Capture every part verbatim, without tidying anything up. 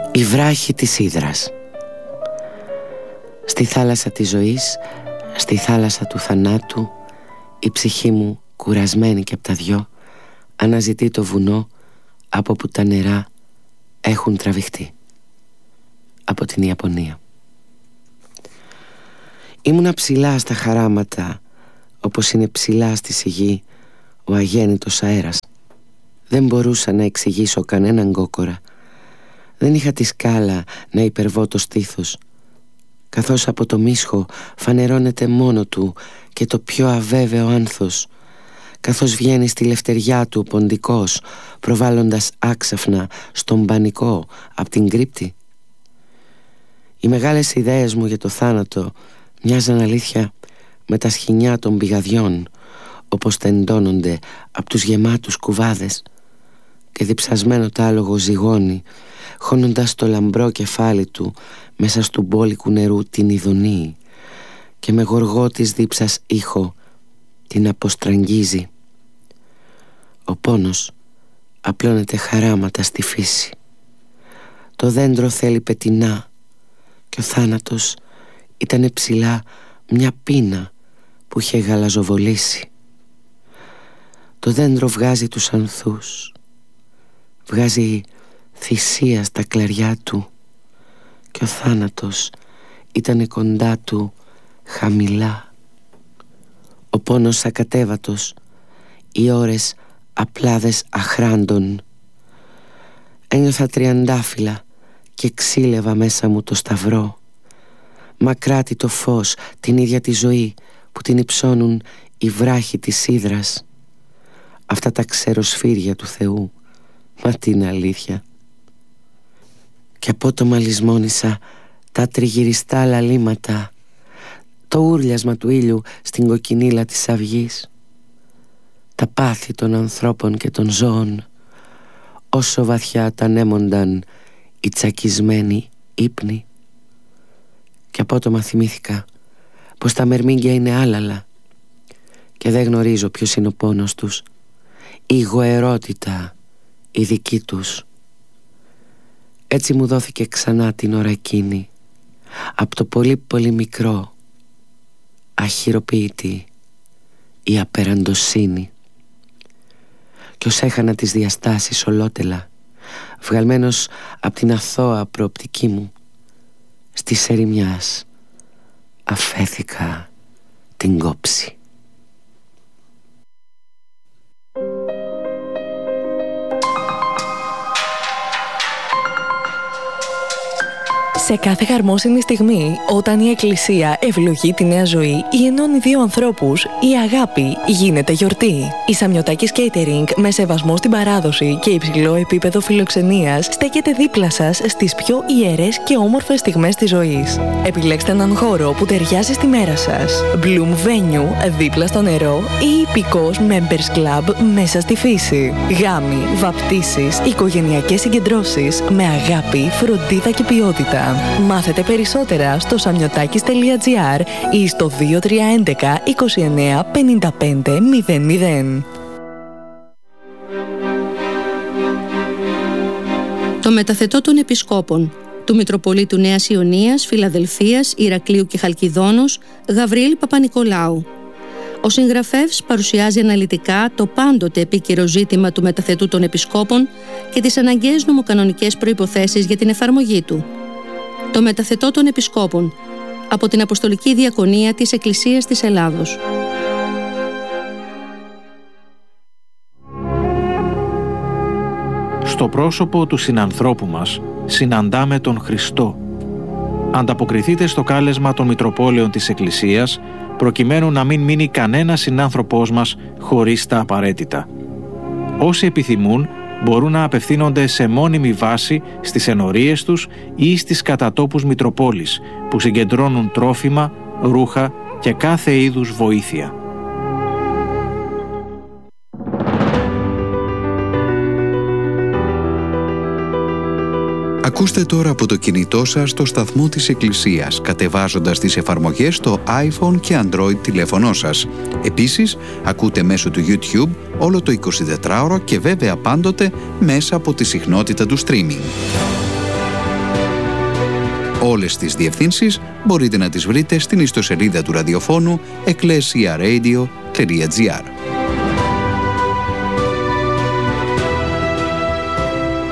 Η βράχη της Ύδρας. Στη θάλασσα της ζωής, στη θάλασσα του θανάτου, η ψυχή μου, κουρασμένη και απ' τα δυο, αναζητεί το βουνό από που τα νερά έχουν τραβηχτεί. Από την Ιαπωνία. Ήμουνα ψηλά στα χαράματα, όπως είναι ψηλά στη σιγή ο αγέννητος αέρας. Δεν μπορούσα να εξηγήσω κανέναν κόκορα. Δεν είχα τη σκάλα να υπερβώ το στήθος, καθώς από το μίσχο φανερώνεται μόνο του και το πιο αβέβαιο άνθος, καθώς βγαίνει στη λευτεριά του ποντικός, προβάλλοντας άξαφνα στον πανικό απ' την κρύπτη. Οι μεγάλες ιδέες μου για το θάνατο μοιάζαν αλήθεια με τα σχοινιά των πηγαδιών, όπως τεντώνονται από τους γεμάτους κουβάδες, και διψασμένο τ' άλογο ζυγώνει, χώνοντας το λαμπρό κεφάλι του μέσα στου μπόλικου νερού την ειδονή, και με γοργό της δίψας ήχο την αποστραγγίζει. Ο πόνος απλώνεται χαράματα στη φύση. Το δέντρο θέλει πετεινά και ο θάνατος ήταν ψηλά μια πείνα που είχε γαλαζοβολήσει. Το δέντρο βγάζει τους ανθούς, βγάζει θυσία στα κλαριά του, και ο θάνατος ήταν κοντά του χαμηλά. Ο πόνος ακατέβατος, οι ώρες απλάδες αχράντων. Ένιωθα τριαντάφυλλα και ξύλευα μέσα μου το σταυρό. Μακράτη το φως, την ίδια τη ζωή που την υψώνουν οι βράχοι της Ύδρας. Αυτά τα ξεροσφύρια του Θεού, μα τι είναι αλήθεια. Και απότομα λησμόνησα τα τριγυριστά λαλήματα, το ούρλιασμα του ήλιου στην κοκκινίλα της αυγής, τα πάθη των ανθρώπων και των ζώων, όσο βαθιά τα ανέμονταν οι τσακισμένοι ύπνοι. Και απότομα θυμήθηκα πως τα μερμήγκια είναι άλαλα και δεν γνωρίζω ποιος είναι ο πόνος τους, η γοερότητα η δική τους. Έτσι μου δόθηκε ξανά την ώρα εκείνη, από το πολύ πολύ μικρό, αχυροποίητη η απεραντοσύνη. Κι ως έχανα τις διαστάσεις ολότελα, βγαλμένος από την αθώα προοπτική μου, στις ερημιάς αφέθηκα την κόψη. Σε κάθε χαρμόσυνη στιγμή, όταν η Εκκλησία ευλογεί τη νέα ζωή ή ενώνει δύο ανθρώπους, η αγάπη γίνεται γιορτή. Η Σαμιωτάκης Catering, με σεβασμό στην παράδοση και υψηλό επίπεδο φιλοξενίας, στέκεται δίπλα σας στις πιο ιερές και όμορφες στιγμές της ζωής. Επιλέξτε έναν χώρο που ταιριάζει στη μέρα σας. Bloom Venue, δίπλα στο νερό, ή υπηκός Members Club μέσα στη φύση. Γάμοι, βαπτίσεις, οικογενειακές συγκεντρώσεις με αγάπη, φροντίδα και ποιότητα. Μάθετε περισσότερα στο σαμιωτάκης τελεία τζι άρ ή στο δύο τρία ένα ένα είκοσι εννέα πενήντα πέντε μηδέν μηδέν. Το μεταθετό των Επισκόπων του Μητροπολίτου Νέας Ιωνίας, Φιλαδελφίας, Ηρακλείου και Χαλκιδόνος, Γαβριήλ Παπανικολάου. Ο συγγραφεύς παρουσιάζει αναλυτικά το πάντοτε επίκαιρο ζήτημα του μεταθετού των Επισκόπων και τις αναγκαίες νομοκανονικές προϋποθέσεις για την εφαρμογή του. Το μεταθετό των Επισκόπων, από την Αποστολική Διακονία της Εκκλησίας της Ελλάδος. Στο πρόσωπο του συνανθρώπου μας συναντάμε τον Χριστό. Ανταποκριθείτε στο κάλεσμα των Μητροπόλεων της Εκκλησίας, προκειμένου να μην μείνει κανένα συνάνθρωπός μας χωρίς τα απαραίτητα. Όσοι επιθυμούν, μπορούν να απευθύνονται σε μόνιμη βάση στις ενορίες τους ή στις κατατόπους Μητροπόλης, που συγκεντρώνουν τρόφιμα, ρούχα και κάθε είδους βοήθεια. Ακούστε τώρα από το κινητό σας το σταθμό της Εκκλησίας, κατεβάζοντας τις εφαρμογές στο iPhone και Android τηλέφωνό σας. Επίσης, ακούτε μέσω του YouTube όλο το εικοσιτετράωρο και βέβαια πάντοτε μέσα από τη συχνότητα του streaming. Όλες τις διευθύνσεις μπορείτε να τις βρείτε στην ιστοσελίδα του ραδιοφώνου ecclesiaradio τελεία gr.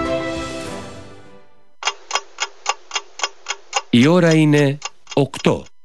Η ώρα είναι οκτώ.